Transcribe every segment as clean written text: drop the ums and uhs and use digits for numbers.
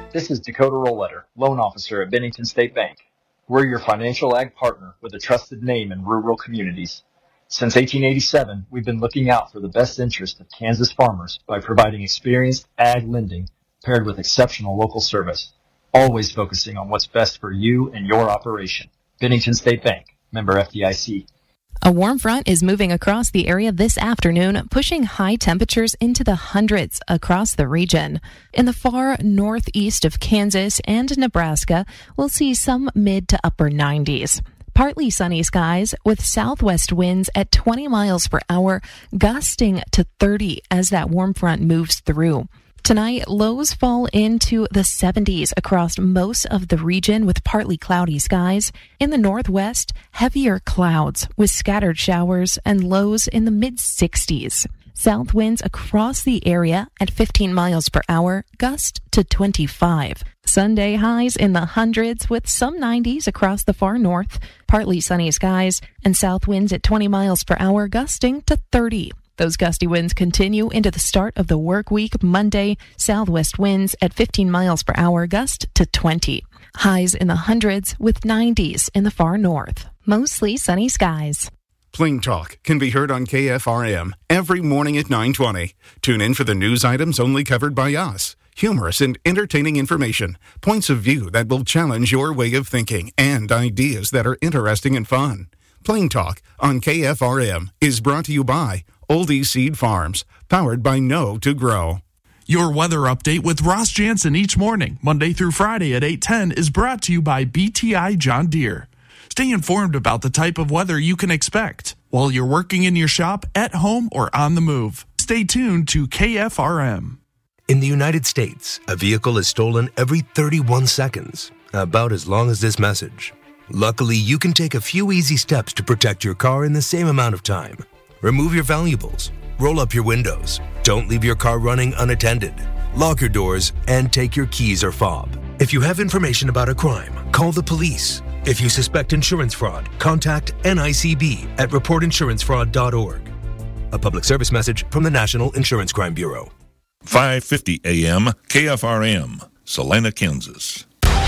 This is Dakota Rollletter, loan officer at Bennington State Bank. We're your financial ag partner with a trusted name in rural communities. Since 1887, we've been looking out for the best interest of Kansas farmers by providing experienced ag lending paired with exceptional local service, always focusing on what's best for you and your operation. Bennington State Bank, member FDIC. A warm front is moving across the area this afternoon, pushing high temperatures into the hundreds across the region. In the far northeast of Kansas and Nebraska, we'll see some mid to upper 90s. Partly sunny skies with southwest winds at 20 miles per hour, gusting to 30 as that warm front moves through. Tonight, lows fall into the 70s across most of the region with partly cloudy skies. In the northwest, heavier clouds with scattered showers and lows in the mid-60s. South winds across the area at 15 miles per hour, gust to 25. Sunday highs in the hundreds with some 90s across the far north. Partly sunny skies and south winds at 20 miles per hour, gusting to 30. Those gusty winds continue into the start of the work week Monday. Southwest winds at 15 miles per hour, gust to 20. Highs in the hundreds with 90s in the far north. Mostly sunny skies. Plain Talk can be heard on KFRM every morning at 9:20. Tune in for the news items only covered by us. Humorous and entertaining information, points of view that will challenge your way of thinking, and ideas that are interesting and fun. Plain Talk on KFRM is brought to you by Oldie Seed Farms, powered by Know to Grow. Your weather update with Ross Jansen each morning, Monday through Friday at 8:10, is brought to you by BTI John Deere. Stay informed about the type of weather you can expect while you're working in your shop, at home, or on the move. Stay tuned to KFRM. In the United States, a vehicle is stolen every 31 seconds, about as long as this message. Luckily, you can take a few easy steps to protect your car in the same amount of time. Remove your valuables, roll up your windows, don't leave your car running unattended, lock your doors, and take your keys or fob. If you have information about a crime, call the police. If you suspect insurance fraud, contact NICB at reportinsurancefraud.org. A public service message from the National Insurance Crime Bureau. 5:50 a.m. KFRM, Salina, Kansas.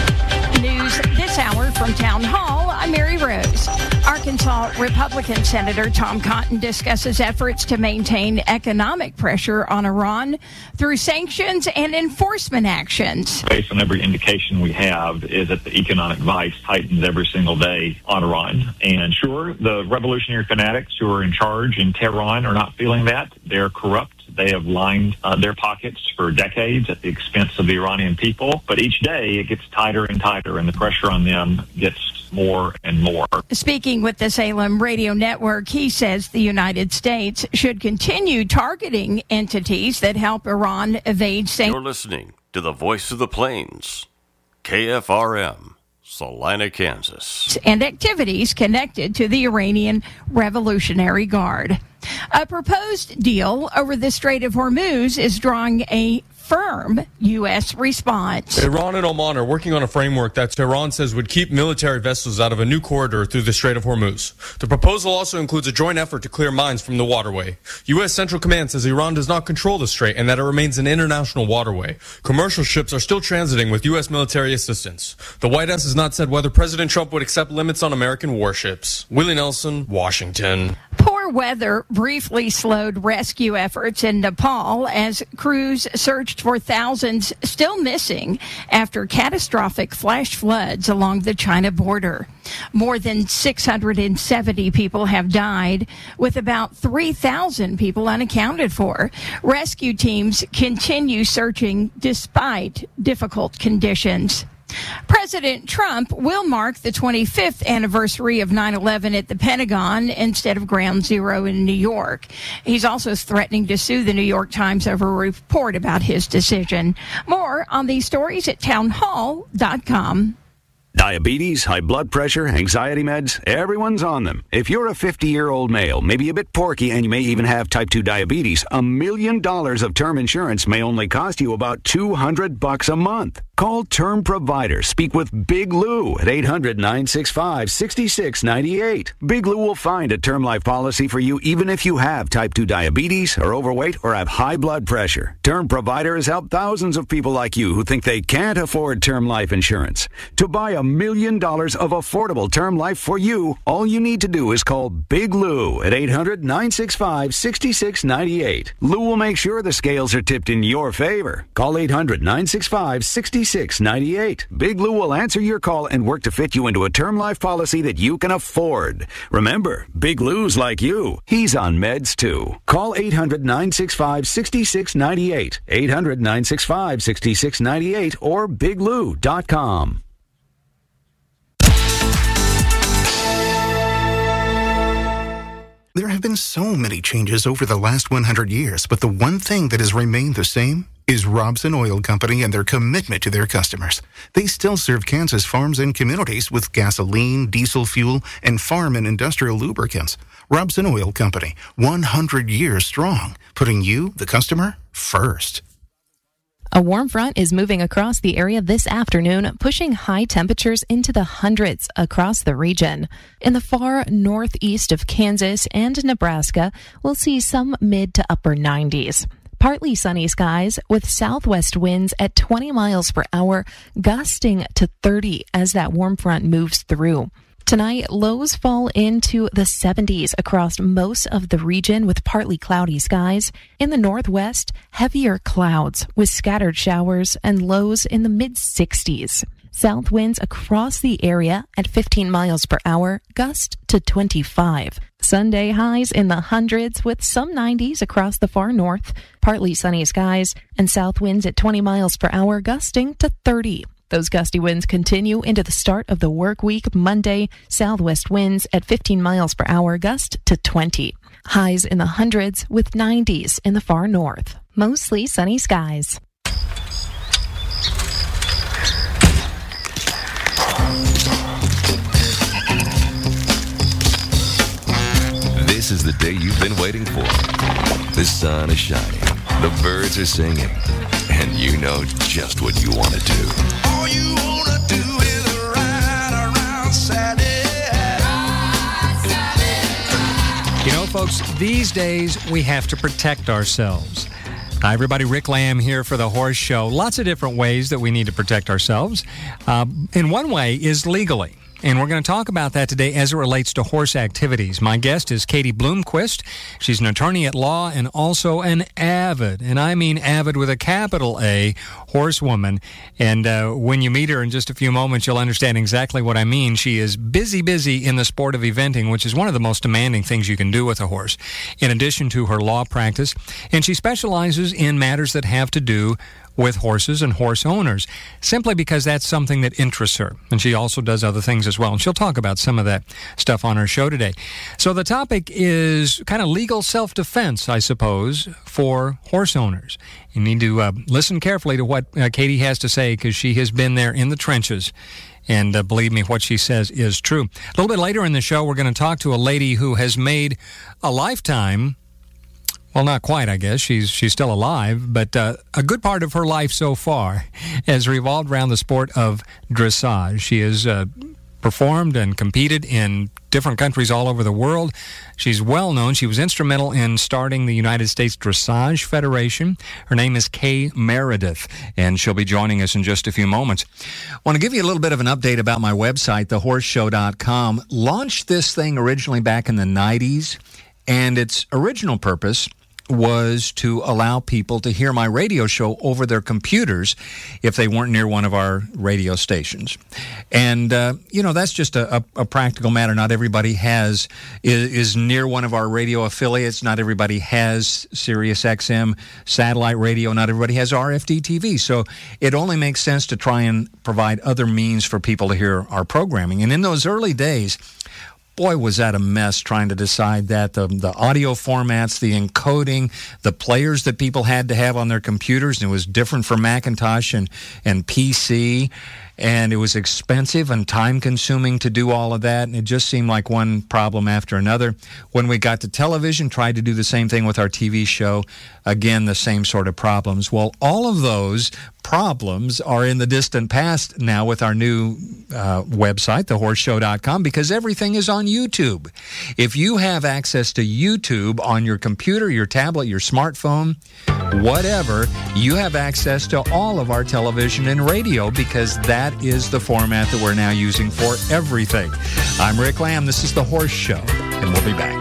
News this hour from Town Hall. I'm Mary Rose. Arkansas Republican Senator Tom Cotton discusses efforts to maintain economic pressure on Iran through sanctions and enforcement actions. Based on every indication we have is that the economic vice tightens every single day on Iran. And sure, the revolutionary fanatics who are in charge in Tehran are not feeling that. They're corrupt. They have lined their pockets for decades at the expense of the Iranian people. But each day it gets tighter and tighter, and the pressure on them gets more and more. Speaking with the Salem Radio Network, he says the United States should continue targeting entities that help Iran evade sanctions. You're listening to the Voice of the Plains, KFRM, Salina, Kansas. And activities connected to the Iranian Revolutionary Guard. A proposed deal over the Strait of Hormuz is drawing a firm U.S. response. Iran and Oman are working on a framework that Tehran says would keep military vessels out of a new corridor through the Strait of Hormuz. The proposal also includes a joint effort to clear mines from the waterway. U.S. Central Command says Iran does not control the strait and that it remains an international waterway. Commercial ships are still transiting with U.S. military assistance. The White House has not said whether President Trump would accept limits on American warships. Willie Nelson, Washington. Poor weather briefly slowed rescue efforts in Nepal as crews searched for thousands still missing after catastrophic flash floods along the China border. More than 670 people have died, with about 3,000 people unaccounted for. Rescue teams continue searching despite difficult conditions. President Trump will mark the 25th anniversary of 9/11 at the Pentagon instead of Ground Zero in New York. He's also threatening to sue the New York Times over a report about his decision. More on these stories at townhall.com. Diabetes, high blood pressure, anxiety meds, everyone's on them. If you're a 50-year-old male, maybe a bit porky, and you may even have type 2 diabetes, $1 million of term insurance may only cost you about $200 a month. Call Term Provider. Speak with Big Lou at 800-965-6698. Big Lou will find a term life policy for you even if you have type 2 diabetes, are overweight, or have high blood pressure. Term Provider has helped thousands of people like you who think they can't afford term life insurance. To buy $1 million of affordable term life for you, all you need to do is call Big Lou at 800-965-6698. Lou will make sure the scales are tipped in your favor. Call 800-965-6698. Big Lou will answer your call and work to fit you into a term life policy that you can afford. Remember, Big Lou's like you. He's on meds too. Call 800-965-6698. 800-965-6698 or biglou.com. There have been so many changes over the last 100 years, but the one thing that has remained the same is Robson Oil Company and their commitment to their customers. They still serve Kansas farms and communities with gasoline, diesel fuel, and farm and industrial lubricants. Robson Oil Company, 100 years strong, putting you, the customer, first. A warm front is moving across the area this afternoon, pushing high temperatures into the hundreds across the region. In the far northeast of Kansas and Nebraska, we'll see some mid to upper 90s. Partly sunny skies with southwest winds at 20 miles per hour, gusting to 30 as that warm front moves through. Tonight, lows fall into the 70s across most of the region with partly cloudy skies. In the northwest, heavier clouds with scattered showers and lows in the mid-60s. South winds across the area at 15 miles per hour, gust to 25. Sunday highs in the hundreds with some 90s across the far north, partly sunny skies, and south winds at 20 miles per hour, gusting to 30. Those gusty winds continue into the start of the work week Monday. Southwest winds at 15 miles per hour, gust to 20. Highs in the hundreds with 90s in the far north. Mostly sunny skies. This is the day you've been waiting for. The sun is shining, the birds are singing, and you know just what you want to do. All you want to do is ride around Saturday. You know, folks, these days we have to protect ourselves. Hi, everybody. Rick Lamb here for The Horse Show. Lots of different ways that we need to protect ourselves. And one way is legally. And we're going to talk about that today as it relates to horse activities. My guest is Katie Bloomquist. She's an attorney at law and also an avid, and I mean avid with a capital A, horsewoman. And when you meet her in just a few moments, you'll understand exactly what I mean. She is busy in the sport of eventing, which is one of the most demanding things you can do with a horse, in addition to her law practice. And she specializes in matters that have to do with horses and horse owners, simply because that's something that interests her. And she also does other things as well. And she'll talk about some of that stuff on her show today. So the topic is kind of legal self-defense, I suppose, for horse owners. You need to listen carefully to what Katie has to say, because she has been there in the trenches. And believe me, what she says is true. A little bit later in the show, we're going to talk to a lady who has made a lifetime. Well, not quite, I guess. She's still alive, but a good part of her life so far has revolved around the sport of dressage. She has performed and competed in different countries all over the world. She's well known. She was instrumental in starting the United States Dressage Federation. Her name is Kay Meredith, and she'll be joining us in just a few moments. I want to give you a little bit of an update about my website, thehorseshow.com. Launched this thing originally back in the 90s, and its original purpose was to allow people to hear my radio show over their computers if they weren't near one of our radio stations. And, that's just a practical matter. Not everybody is near one of our radio affiliates. Not everybody has Sirius XM satellite radio. Not everybody has RFD TV. So it only makes sense to try and provide other means for people to hear our programming. And in those early days, boy, was that a mess trying to decide that. The audio formats, the encoding, the players that people had to have on their computers, and it was different for Macintosh and PC. and it was expensive and time-consuming to do all of that, and it just seemed like one problem after another. When we got to television, tried to do the same thing with our TV show, again, the same sort of problems. Well, all of those problems are in the distant past now with our new website, thehorseshow.com, because everything is on YouTube. If you have access to YouTube on your computer, your tablet, your smartphone, whatever, you have access to all of our television and radio, because that is the format that we're now using for everything. I'm Rick Lamb. This is The Horse Show, and we'll be back.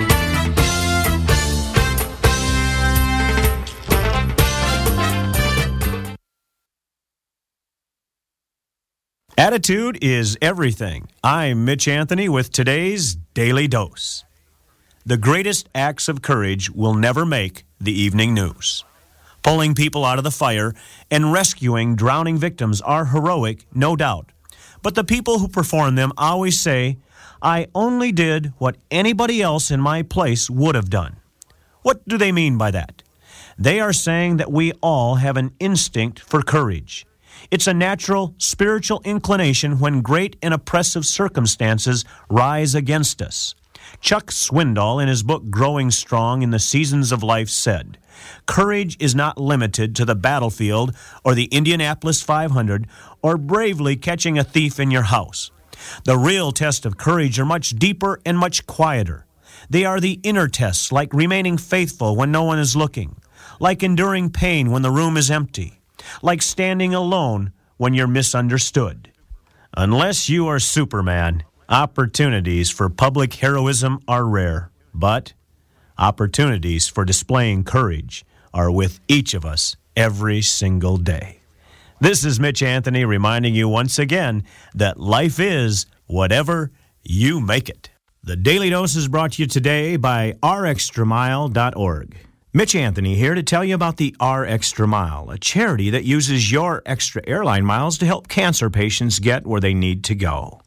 Attitude is everything. I'm Mitch Anthony with today's Daily Dose. The greatest acts of courage will never make the evening news. Pulling people out of the fire and rescuing drowning victims are heroic, no doubt. But the people who perform them always say, "I only did what anybody else in my place would have done." What do they mean by that? They are saying that we all have an instinct for courage. It's a natural, spiritual inclination when great and oppressive circumstances rise against us. Chuck Swindoll, in his book Growing Strong in the Seasons of Life, said, "Courage is not limited to the battlefield or the Indianapolis 500 or bravely catching a thief in your house. The real test of courage are much deeper and much quieter. They are the inner tests, like remaining faithful when no one is looking, like enduring pain when the room is empty, like standing alone when you're misunderstood. Unless you are Superman, opportunities for public heroism are rare, but opportunities for displaying courage are with each of us every single day." This is Mitch Anthony reminding you once again that life is whatever you make it. The Daily Dose is brought to you today by rextramile.org. Mitch Anthony here to tell you about the R Extra Mile, a charity that uses your extra airline miles to help cancer patients get where they need to go.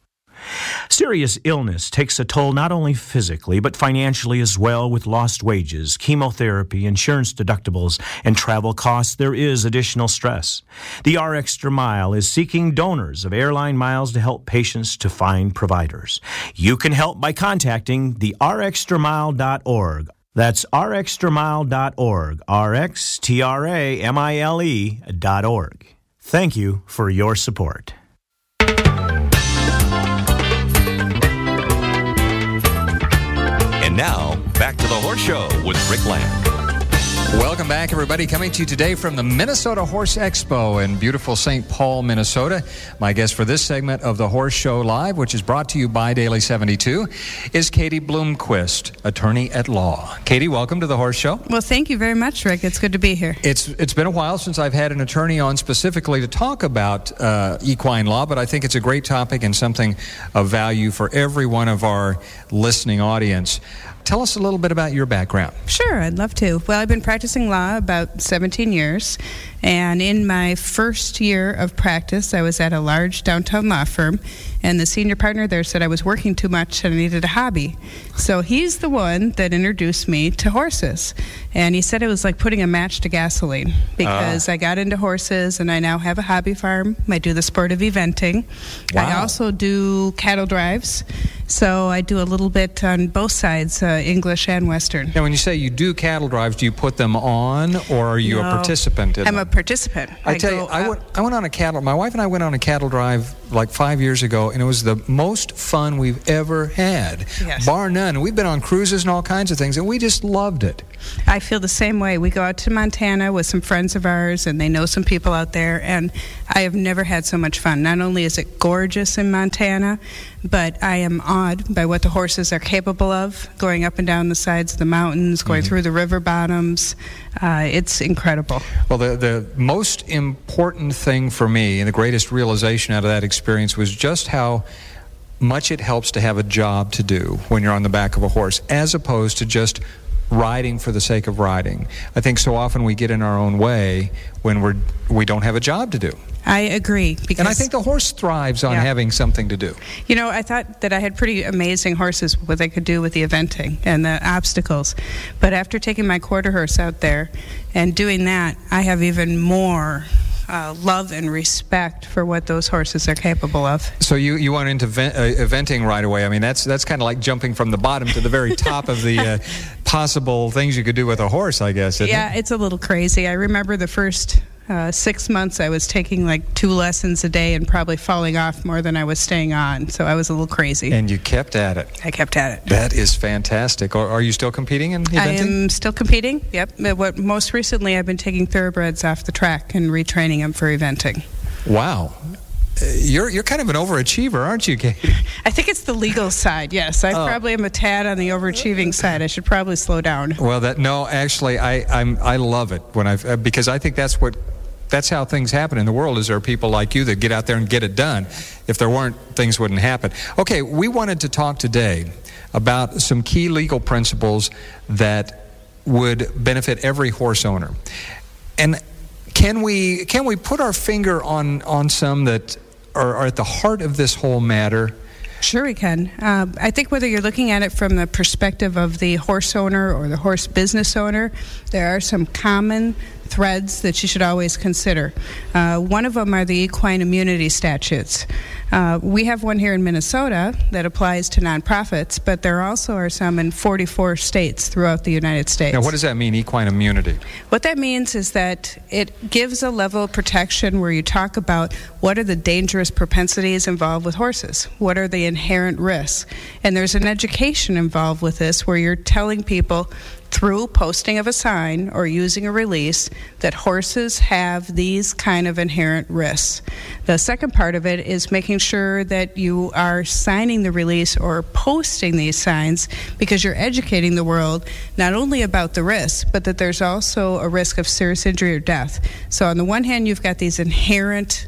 Serious illness takes a toll not only physically, but financially as well. With lost wages, chemotherapy, insurance deductibles, and travel costs, there is additional stress. The R Extra Mile is seeking donors of airline miles to help patients to find providers. You can help by contacting the rextramile.org. That's rextramile.org, rxtramile.org. Thank you for your support. And now, back to the Horse Show with Rick Lamb. Welcome back, everybody. Coming to you today from the Minnesota Horse Expo in beautiful St. Paul, Minnesota. My guest for this segment of the Horse Show Live, which is brought to you by Daily 72, is Katie Bloomquist, attorney at law. Katie, welcome to the Horse Show. Well, thank you very much, Rick. It's good to be here. It's been a while since I've had an attorney on specifically to talk about equine law, but I think it's a great topic and something of value for every one of our listening audience. Tell us a little bit about your background. Sure, I'd love to. Well, I've been practicing law about 17 years, and in my first year of practice, I was at a large downtown law firm, and the senior partner there said I was working too much and I needed a hobby. So he's the one that introduced me to horses, and he said it was like putting a match to gasoline, because I got into horses, and I now have a hobby farm. I do the sport of eventing. Wow. I also do cattle drives, so I do a little bit on both sides, English and Western. Now, when you say you do cattle drives, do you put them on, or are you a participant in them? I'm a participant. I tell you, I went on a cattle. My wife and I went on a cattle drive like 5 years ago, and it was the most fun we've ever had, bar none. We've been on cruises and all kinds of things, and we just loved it. I feel the same way. We go out to Montana with some friends of ours, and they know some people out there, and I have never had so much fun. Not only is it gorgeous in Montana, but I am awed by what the horses are capable of, going up and down the sides of the mountains, going through the river bottoms. It's incredible. Well, the most important thing for me, and the greatest realization out of that experience, was just how much it helps to have a job to do when you're on the back of a horse, as opposed to just riding for the sake of riding. I think so often we get in our own way when we don't have a job to do. I agree. And I think the horse thrives on having something to do. You know, I thought that I had pretty amazing horses, what they could do with the eventing and the obstacles. But after taking my quarter horse out there and doing that, I have even more love and respect for what those horses are capable of. So you went into eventing right away. I mean, that's kind of like jumping from the bottom to the very top of the possible things you could do with a horse, I guess, isn't it? It's a little crazy. I remember the first 6 months I was taking like 2 lessons a day and probably falling off more than I was staying on. So I was a little crazy. And you kept at it. I kept at it. That is fantastic. Are you still competing in eventing? I am still competing, yep. Most recently I've been taking thoroughbreds off the track and retraining them for eventing. Wow. You're kind of an overachiever, aren't you, Katie? I think it's the legal side, yes. I probably am a tad on the overachieving side. I should probably slow down. Well, actually, I love it because I think that's how things happen in the world. Is there are people like you that get out there and get it done. If there weren't, things wouldn't happen. Okay, we wanted to talk today about some key legal principles that would benefit every horse owner. And can we put our finger on some that are at the heart of this whole matter? Sure we can. I think whether you're looking at it from the perspective of the horse owner or the horse business owner, there are some common threads that you should always consider. One of them are the equine immunity statutes. We have one here in Minnesota that applies to nonprofits, but there also are some in 44 states throughout the United States. Now, what does that mean, equine immunity? What that means is that it gives a level of protection where you talk about what are the dangerous propensities involved with horses, what are the inherent risks, and there's an education involved with this where you're telling people through posting of a sign or using a release that horses have these kind of inherent risks. The second part of it is making sure that you are signing the release or posting these signs because you're educating the world not only about the risks, but that there's also a risk of serious injury or death. So on the one hand, you've got these inherent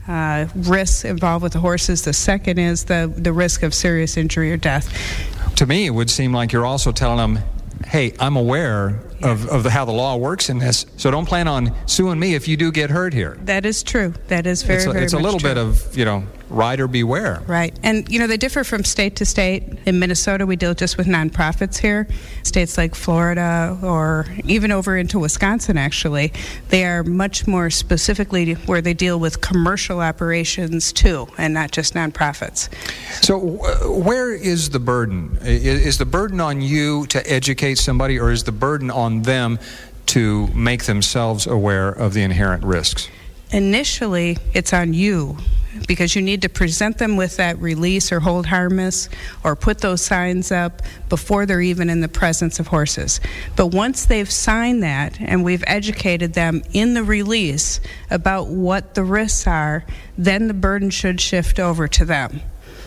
risks involved with the horses. The second is the risk of serious injury or death. To me, it would seem like you're also telling them, hey, I'm aware of how the law works in this, so don't plan on suing me if you do get hurt here. That is true. That is very much true. It's a little bit of, rider beware. Right. And, they differ from state to state. In Minnesota, we deal just with nonprofits here. States like Florida or even over into Wisconsin, actually, they are much more specifically where they deal with commercial operations, too, and not just nonprofits. So where is the burden? Is the burden on you to educate somebody, or is the burden on them to make themselves aware of the inherent risks? Initially, it's on you because you need to present them with that release or hold harmless or put those signs up before they're even in the presence of horses. But once they've signed that and we've educated them in the release about what the risks are, then the burden should shift over to them.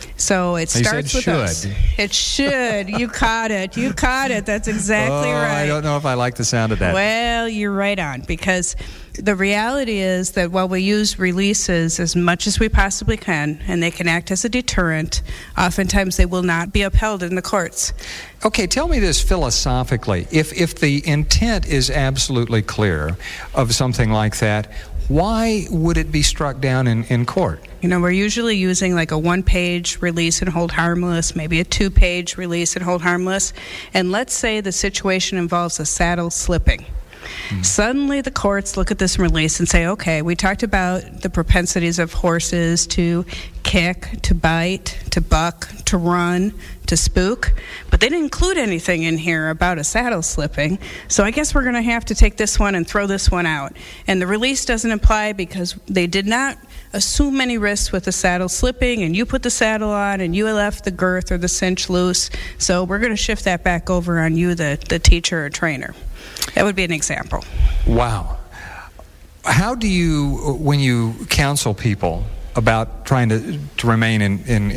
So it starts with us. It should. You caught it. You caught it. That's exactly right. I don't know if I like the sound of that. Well, you're right on, because the reality is that while we use releases as much as we possibly can, and they can act as a deterrent, oftentimes they will not be upheld in the courts. Okay, tell me this philosophically. If the intent is absolutely clear of something like that, why would it be struck down in court? We're usually using like a 1-page release and hold harmless, maybe a 2-page release and hold harmless. And let's say the situation involves a saddle slipping. Suddenly the courts look at this release and say, okay, we talked about the propensities of horses to kick, to bite, to buck, to run, to spook, but they didn't include anything in here about a saddle slipping, so I guess we're going to have to take this one and throw this one out. And the release doesn't apply because they did not assume any risks with the saddle slipping, and you put the saddle on and you left the girth or the cinch loose, so we're going to shift that back over on you, the teacher or trainer. That would be an example. Wow. How do you, when you counsel people about trying to remain in